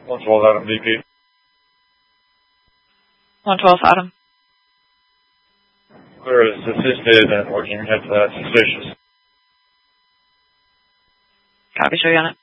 112 Adam, VP. 112 Adam. Clear as assisted and working head to that suspicious. Copy, show you on it.